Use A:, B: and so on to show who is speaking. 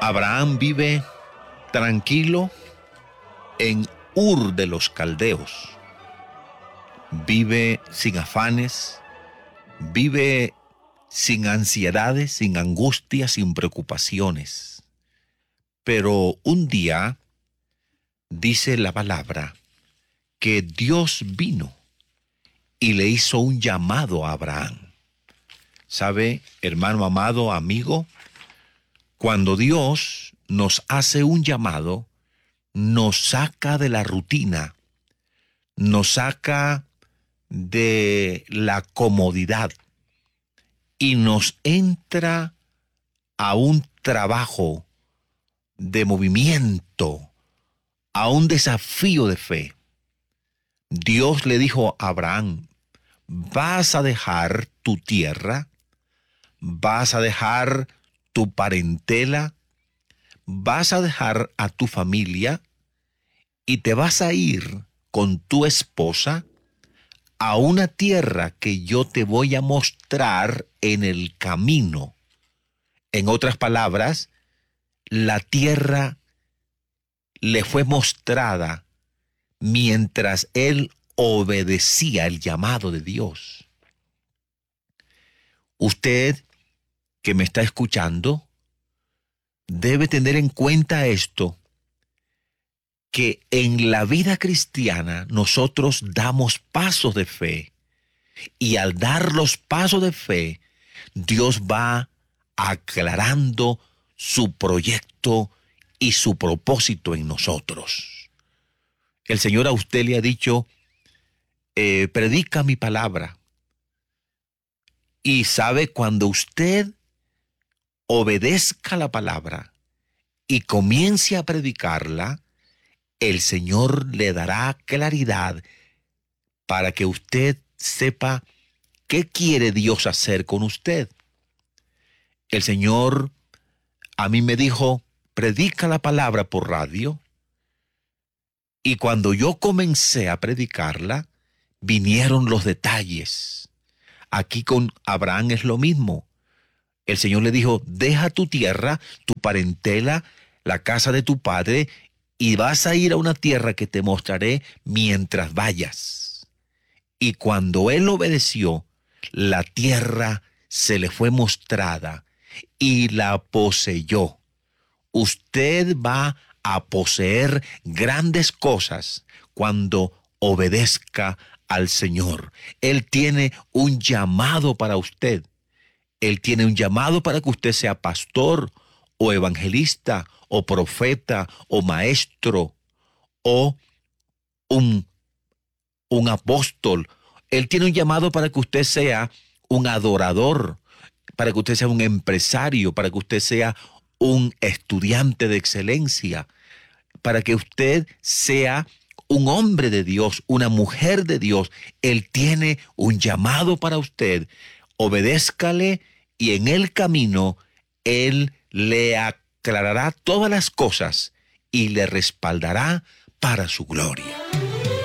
A: Abraham vive tranquilo en Ur de los Caldeos. Vive sin afanes, vive sin ansiedades, sin angustias, sin preocupaciones. Pero un día, dice la palabra, que Dios vino y le hizo un llamado a Abraham. ¿Sabe, hermano amado, amigo? Cuando Dios nos hace un llamado, nos saca de la rutina, nos saca de la comodidad y nos entra a un trabajo de movimiento, a un desafío de fe. Dios le dijo a Abraham: vas a dejar tu tierra, vas a dejar tu parentela, vas a dejar a tu familia y te vas a ir con tu esposa a una tierra que yo te voy a mostrar en el camino. En otras palabras, la tierra le fue mostrada mientras él obedecía el llamado de Dios. Usted que me está escuchando debe tener en cuenta esto, que en la vida cristiana nosotros damos pasos de fe, y al dar los pasos de fe, Dios va aclarando su proyecto y su propósito en nosotros. El Señor a usted le ha dicho: predica mi palabra. Y sabe, cuando usted obedezca la palabra y comience a predicarla, el Señor le dará claridad para que usted sepa qué quiere Dios hacer con usted. El Señor a mí me dijo: predica la palabra por radio. Y cuando yo comencé a predicarla, vinieron los detalles. Aquí con Abraham es lo mismo. El Señor le dijo: deja tu tierra, tu parentela, la casa de tu padre, y vas a ir a una tierra que te mostraré mientras vayas. Y cuando él obedeció, la tierra se le fue mostrada y la poseyó. Usted va a poseer grandes cosas cuando obedezca al Señor. Él tiene un llamado para usted. Él tiene un llamado para que usted sea pastor o evangelista o profeta o maestro o un apóstol. Él tiene un llamado para que usted sea un adorador, para que usted sea un empresario, para que usted sea un estudiante de excelencia, para que usted sea un hombre de Dios, una mujer de Dios. Él tiene un llamado para usted. Obedézcale y en el camino Él le aclarará todas las cosas y le respaldará para su gloria.